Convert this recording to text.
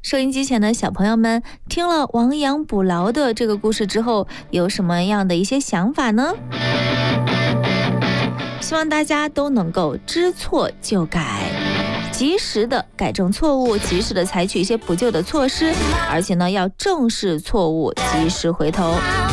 收音机前的小朋友们，听了亡羊补牢的这个故事之后，有什么样的一些想法呢？希望大家都能够知错就改，及时的改正错误，及时的采取一些补救的措施，而且呢，要正视错误，及时回头。